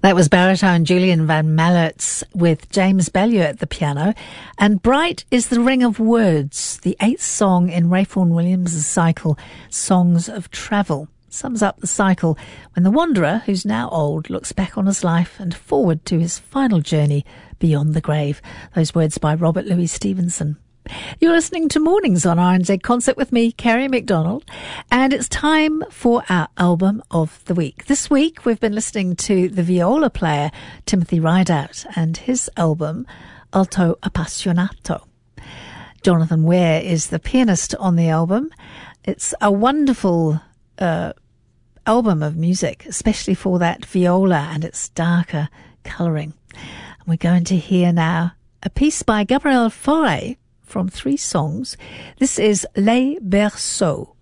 That was baritone Julian Van Mallertz with James Bellew at the piano. And Bright is the Ring of Words, the 8th song in Ray Vaughan Williams' cycle, Songs of Travel. Sums up the cycle when the wanderer, who's now old, looks back on his life and forward to his final journey beyond the grave. Those words by Robert Louis Stevenson. You're listening to Mornings on RNZ Concert with me, Kerry McDonald, and it's time for our album of the week. This week we've been listening to the viola player Timothy Rideout and his album Alto Appassionato. Jonathan Ware is the pianist on the album. It's a wonderful album of music, especially for that viola and its darker colouring. And we're going to hear now a piece by Gabriel Fauré from 3 songs. This is Les Berceaux.